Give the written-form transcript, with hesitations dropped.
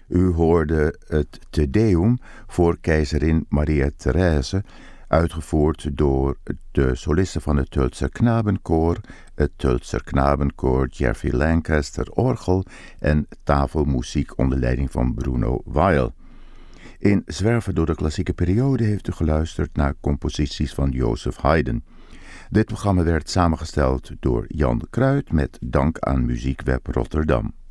U hoorde het Te Deum voor keizerin Maria Therese, uitgevoerd door de solisten van het Tölzer Knabenkoor, het Tölzer Knabenkoor Jeffrey Lancaster orgel en tafelmuziek onder leiding van Bruno Weil. In Zwerven door de klassieke periode heeft u geluisterd naar composities van Joseph Haydn. Dit programma werd samengesteld door Jan Kruid met dank aan Muziekweb Rotterdam.